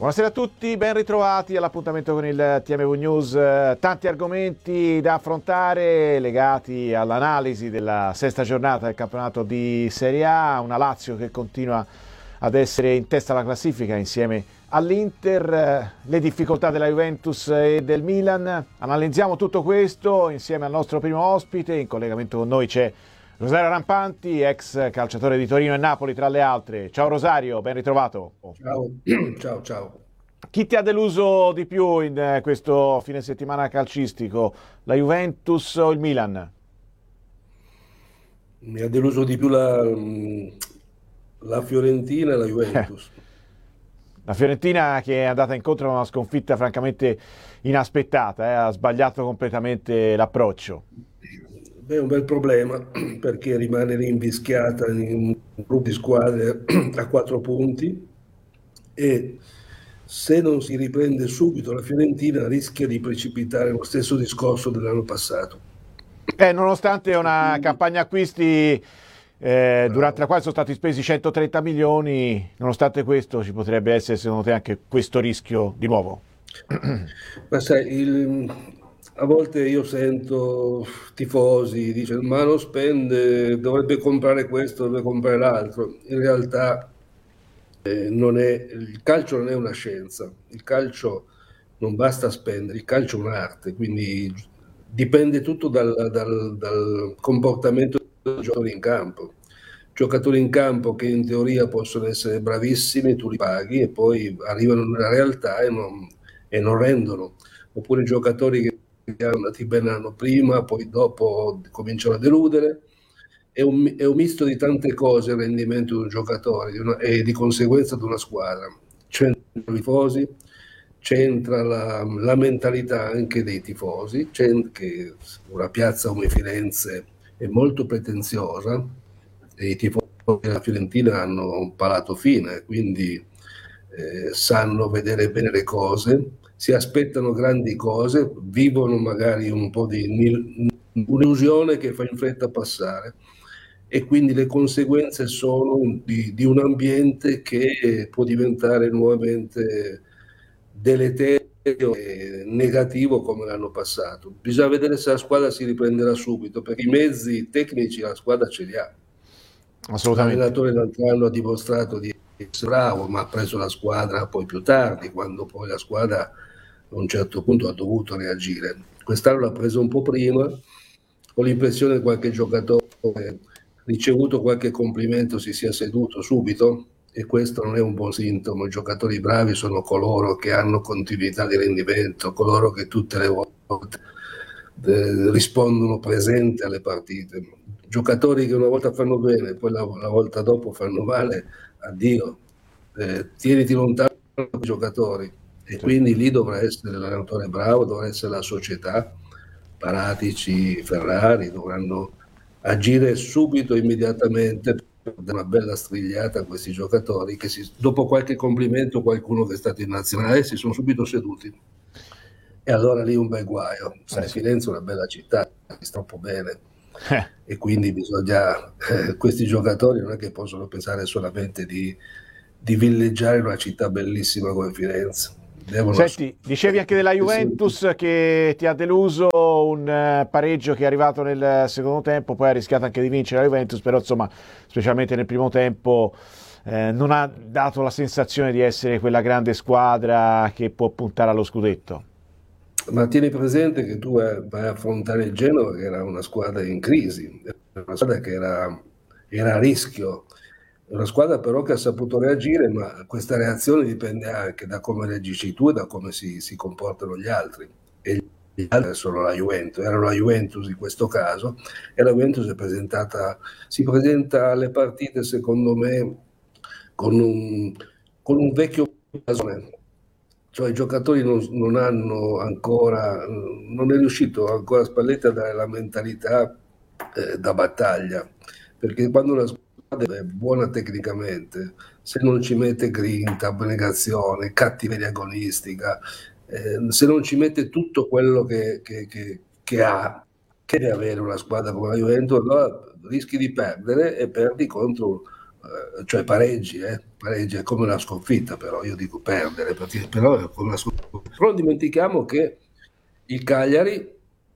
Buonasera a tutti, ben ritrovati all'appuntamento con il TMV News. Tanti argomenti da affrontare legati all'analisi della sesta giornata del campionato di Serie A, una Lazio che continua ad essere in testa alla classifica insieme all'Inter, le difficoltà della Juventus e del Milan. Analizziamo tutto questo insieme al nostro primo ospite. In collegamento con noi c'è Rosario Rampanti, ex calciatore di Torino e Napoli tra le altre. Ciao Rosario, ben ritrovato. Ciao. Chi ti ha deluso di più in questo fine settimana calcistico? La Juventus o il Milan? Mi ha deluso di più la Fiorentina e la Juventus. La Fiorentina che è andata incontro a una sconfitta francamente inaspettata, ha sbagliato completamente l'approccio. Beh, è un bel problema perché rimane rinvischiata in un gruppo di squadre a 4 punti e se non si riprende subito la Fiorentina rischia di precipitare lo stesso discorso dell'anno passato. Nonostante una campagna acquisti durante la quale sono stati spesi 130 milioni, nonostante questo ci potrebbe essere secondo te anche questo rischio di nuovo? Ma sai, a volte io sento tifosi, dicono ma non spende, dovrebbe comprare questo, dovrebbe comprare l'altro. In realtà il calcio non è una scienza, il calcio non basta spendere, il calcio è un'arte, quindi dipende tutto dal comportamento dei giocatori in campo. Giocatori in campo che in teoria possono essere bravissimi, tu li paghi e poi arrivano nella realtà e non rendono. Oppure giocatori che erano andati bene l'anno prima, poi dopo cominciano a deludere. È un misto di tante cose il rendimento di un giocatore e di conseguenza di una squadra. C'entrano i tifosi, c'entra la mentalità anche dei tifosi, che una piazza come Firenze è molto pretenziosa e i tifosi della Fiorentina hanno un palato fine, quindi sanno vedere bene le cose, si aspettano grandi cose, vivono magari un po' di un'illusione che fa in fretta passare e quindi le conseguenze sono di un ambiente che può diventare nuovamente deleterio e negativo come l'anno passato. Bisogna vedere se la squadra si riprenderà subito, perché i mezzi tecnici la squadra ce li ha. Assolutamente. L'allenatore l'altro anno ha dimostrato di essere bravo, ma ha preso la squadra poi più tardi, quando poi la squadra a un certo punto ha dovuto reagire. Quest'anno l'ha preso un po' prima, ho l'impressione che qualche giocatore ricevuto qualche complimento si sia seduto subito e questo non è un buon sintomo. I giocatori bravi sono coloro che hanno continuità di rendimento, coloro che tutte le volte rispondono presenti alle partite. Giocatori che una volta fanno bene, poi la volta dopo fanno male, addio. Tieniti lontano dai giocatori e quindi lì dovrà essere l'allenatore bravo, dovrà essere la società, Paratici, Ferrari dovranno agire subito, immediatamente, per dare una bella strigliata a questi giocatori che dopo qualche complimento qualcuno che è stato in nazionale si sono subito seduti e allora lì un bel guaio. Sai, Sì. Firenze è una bella città, si sta troppo bene e quindi bisogna questi giocatori non è che possono pensare solamente di villeggiare in una città bellissima come Firenze. Senti, dicevi anche della Juventus che ti ha deluso, un pareggio che è arrivato nel secondo tempo, poi ha rischiato anche di vincere la Juventus, però insomma, specialmente nel primo tempo, non ha dato la sensazione di essere quella grande squadra che può puntare allo scudetto. Ma tieni presente che tu vai a affrontare il Genova, che era una squadra in crisi, una squadra che era a rischio, una squadra però che ha saputo reagire, ma questa reazione dipende anche da come reagisci tu e da come si comportano gli altri. E gli altri sono la Juventus, erano la Juventus in questo caso, e la Juventus si presenta alle partite, secondo me, con un vecchio blasone. Cioè i giocatori non hanno ancora, non è riuscito ancora Spalletti a dare la mentalità da battaglia, perché quando una squadra è buona tecnicamente, se non ci mette grinta, abnegazione, cattiveria agonistica, se non ci mette tutto quello che deve avere una squadra come la Juventus, allora rischi di perdere e perdi contro cioè pareggi è come una sconfitta, però io dico perdere, perché però è come una sconfitta. Però non dimentichiamo che il Cagliari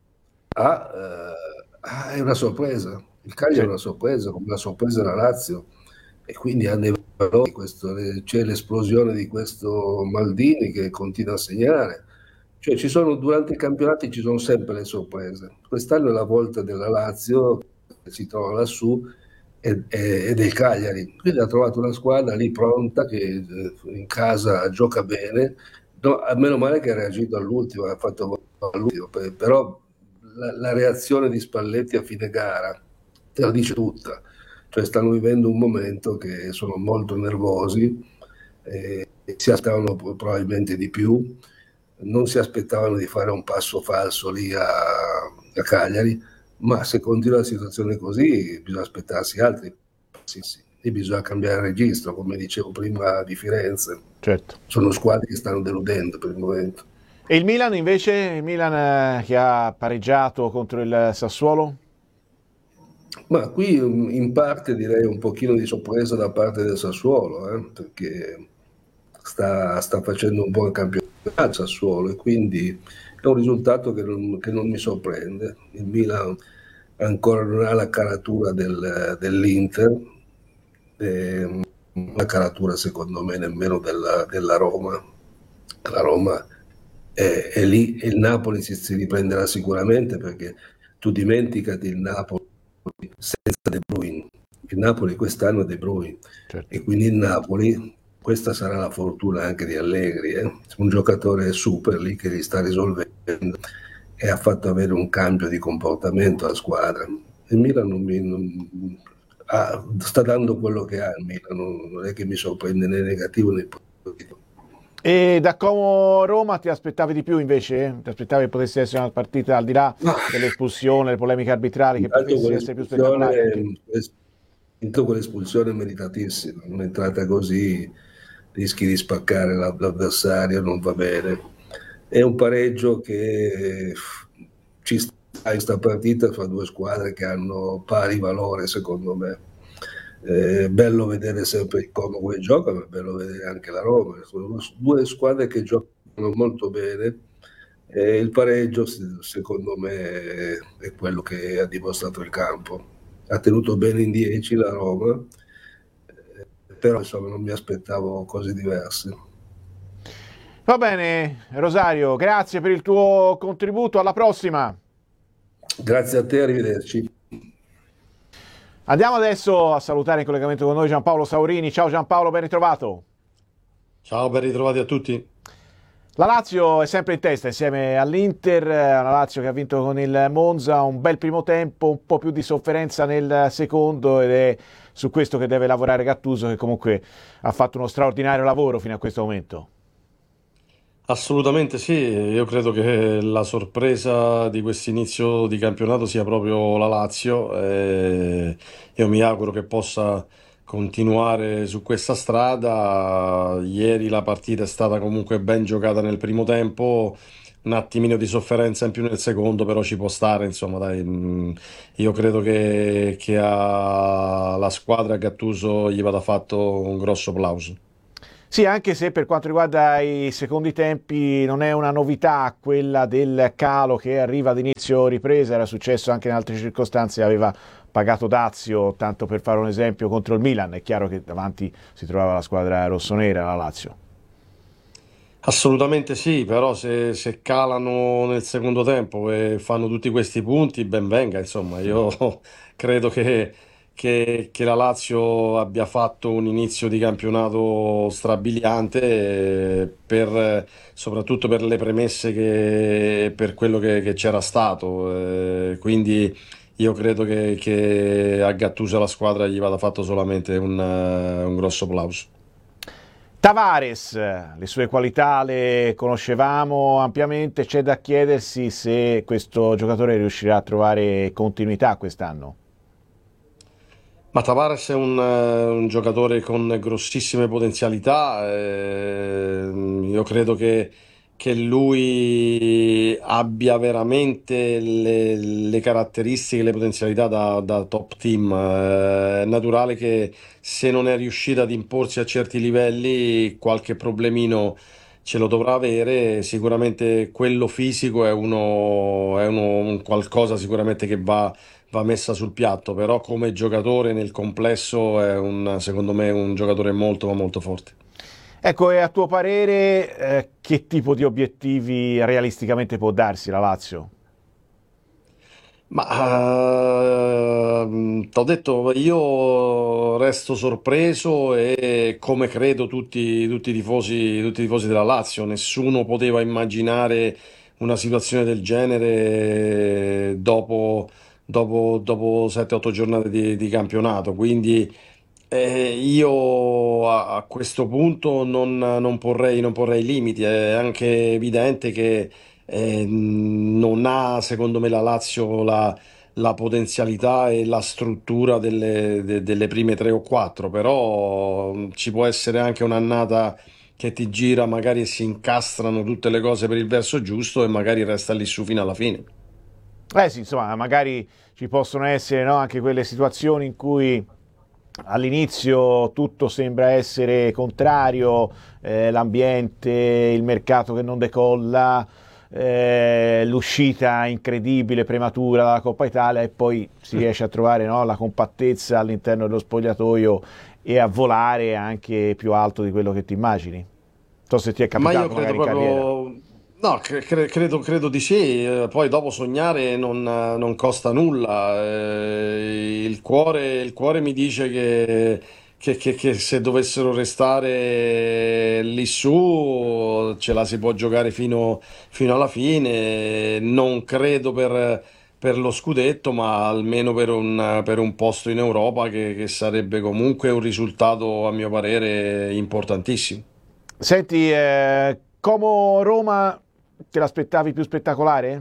è una sorpresa. Il Cagliari è Sì. una sorpresa, come una sorpresa la Lazio, e quindi ha dei valori. C'è l'esplosione di questo Maldini che continua a segnare. Cioè, durante i campionati ci sono sempre le sorprese. Quest'anno è la volta della Lazio, che si trova lassù, e del Cagliari. Quindi ha trovato una squadra lì pronta che in casa gioca bene. No, meno male che ha reagito all'ultimo, ha fatto gol all'ultimo, però la reazione di Spalletti a fine gara te la dice tutta. Cioè stanno vivendo un momento che sono molto nervosi, si aspettavano probabilmente di più, non si aspettavano di fare un passo falso lì a Cagliari, ma se continua la situazione così bisogna aspettarsi altri. Sì, sì. E bisogna cambiare registro, come dicevo prima di Firenze. Certo. Sono squadre che stanno deludendo per il momento. E il Milan invece, il Milan che ha pareggiato contro il Sassuolo? Ma qui in parte direi un pochino di sorpresa da parte del Sassuolo, perché sta facendo un buon campionato il Sassuolo, e quindi è un risultato che non mi sorprende. Il Milan ancora non ha la caratura dell'Inter, la caratura secondo me nemmeno della Roma. La Roma è lì, e il Napoli si riprenderà sicuramente, perché tu dimenticati il Napoli senza De Bruyne. Il Napoli quest'anno è De Bruyne, Certo. e quindi il Napoli, questa sarà la fortuna anche di Allegri, un giocatore super lì che li sta risolvendo, e ha fatto avere un cambio di comportamento alla squadra. Il Milan sta dando quello che ha. Il Milan non è che mi sorprende né negativo né positivo. E da Como Roma ti aspettavi di più invece? Ti aspettavi che potesse essere una partita al di là Ma dell'espulsione, le polemiche arbitrali, che intanto potesse essere più spettacolare anche? quell'espulsione è meritatissima, un'entrata così rischi di spaccare l'avversario, non va bene. È un pareggio che ci sta in questa partita fra due squadre che hanno pari valore, secondo me. È bello vedere sempre il Como come gioca, ma è bello vedere anche la Roma. Sono due squadre che giocano molto bene, e il pareggio, secondo me, è quello che ha dimostrato il campo. Ha tenuto bene in 10 la Roma, però insomma non mi aspettavo cose diverse. Va bene, Rosario, grazie per il tuo contributo, alla prossima. Grazie a te, arrivederci. Andiamo adesso a salutare in collegamento con noi Giampaolo Saurini. Ciao Giampaolo, ben ritrovato. Ciao, ben ritrovati a tutti. La Lazio è sempre in testa insieme all'Inter, una Lazio che ha vinto con il Monza, un bel primo tempo, un po' più di sofferenza nel secondo, ed è su questo che deve lavorare Gattuso, che comunque ha fatto uno straordinario lavoro fino a questo momento. Assolutamente sì, io credo che la sorpresa di questo inizio di campionato sia proprio la Lazio. Io mi auguro che possa continuare su questa strada. Ieri la partita è stata comunque ben giocata nel primo tempo, un attimino di sofferenza in più nel secondo, però ci può stare, insomma, dai. Io credo che alla squadra Gattuso gli vada fatto un grosso plauso. Sì, anche se per quanto riguarda i secondi tempi non è una novità quella del calo che arriva ad inizio ripresa, era successo anche in altre circostanze, aveva pagato dazio, tanto per fare un esempio, contro il Milan. È chiaro che davanti si trovava la squadra rossonera, la Lazio. Assolutamente sì, però se calano nel secondo tempo e fanno tutti questi punti, ben venga, insomma, io credo che la Lazio abbia fatto un inizio di campionato strabiliante, soprattutto per le premesse per quello che c'era stato. Quindi io credo che a Gattuso e alla squadra gli vada fatto solamente un grosso plauso. Tavares, le sue qualità le conoscevamo ampiamente, c'è da chiedersi se questo giocatore riuscirà a trovare continuità quest'anno. Ma Tavares è un giocatore con grossissime potenzialità. Io credo che lui abbia veramente le caratteristiche, le potenzialità da top team. È naturale che se non è riuscito ad imporsi a certi livelli, qualche problemino ce lo dovrà avere. Sicuramente quello fisico un qualcosa sicuramente che va messa sul piatto, però come giocatore nel complesso secondo me, un giocatore molto, ma molto forte. Ecco, e a tuo parere, che tipo di obiettivi realisticamente può darsi la Lazio? Ma t'ho detto, io resto sorpreso e come credo tutti i tifosi della Lazio, nessuno poteva immaginare una situazione del genere dopo 7-8 giornate di campionato. Quindi io a questo punto non porrei limiti. È anche evidente che non ha, secondo me, la Lazio la potenzialità e la struttura delle prime tre o quattro, però ci può essere anche un'annata che ti gira, magari si incastrano tutte le cose per il verso giusto e magari resta lì su fino alla fine. Eh sì, insomma, magari ci possono essere, no, anche quelle situazioni in cui all'inizio tutto sembra essere contrario, l'ambiente, il mercato che non decolla, l'uscita incredibile, prematura dalla Coppa Italia e poi si riesce a trovare, no, la compattezza all'interno dello spogliatoio e a volare anche più alto di quello che ti immagini. Non so se ti è Ma io capitato credo magari in carriera. proprio, no, credo di sì. Poi dopo sognare non costa nulla. Il cuore mi dice che se dovessero restare lì su ce la si può giocare fino alla fine. Non credo per lo scudetto, ma almeno per un posto in Europa che sarebbe comunque un risultato, a mio parere, importantissimo. Senti, Como Roma te l'aspettavi più spettacolare?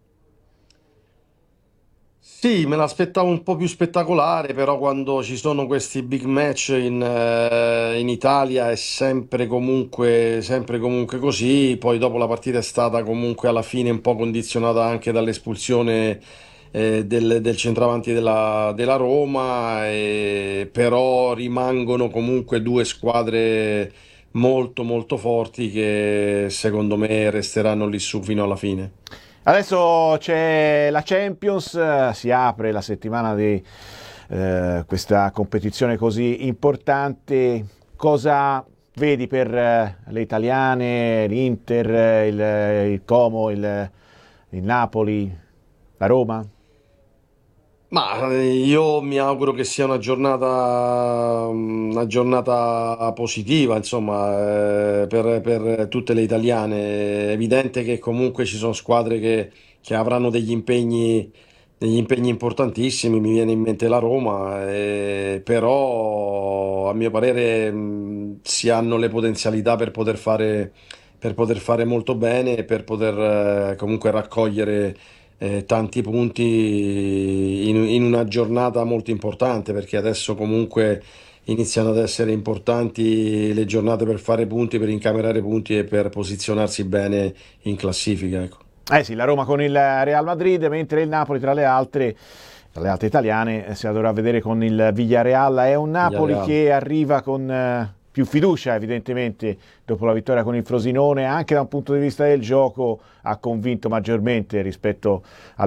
Sì, me l'aspettavo un po' più spettacolare, però quando ci sono questi big match in Italia è sempre comunque così. Poi dopo la partita è stata comunque alla fine un po' condizionata anche dall'espulsione del centravanti della Roma, però rimangono comunque due squadre molto molto forti che secondo me resteranno lì su fino alla fine. Adesso c'è la Champions, si apre la settimana di questa competizione così importante. Cosa vedi per le italiane, l'Inter, il Como, il Napoli, la Roma? Ma io mi auguro che sia una giornata positiva, insomma, per tutte le italiane. È evidente che comunque ci sono squadre che avranno degli impegni importantissimi. Mi viene in mente la Roma, però a mio parere si hanno le potenzialità per poter fare molto bene e per poter comunque raccogliere tanti punti in una giornata molto importante, perché adesso comunque iniziano ad essere importanti le giornate per fare punti, per incamerare punti e per posizionarsi bene in classifica, ecco. Eh sì, la Roma con il Real Madrid, mentre il Napoli tra le altre italiane, se la dovrà vedere con il Villarreal. È un Napoli Villarreal. che arriva con più fiducia, evidentemente, dopo la vittoria con il Frosinone, anche da un punto di vista del gioco ha convinto maggiormente rispetto